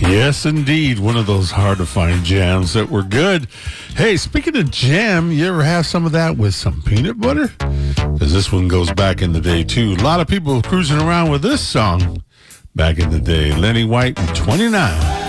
Yes, indeed. One of those hard to find jams that were good. Hey, speaking of jam, you ever have some of that with some peanut butter? Because this one goes back in the day, too. A lot of people cruising around with this song back in the day. Lenny White and 29.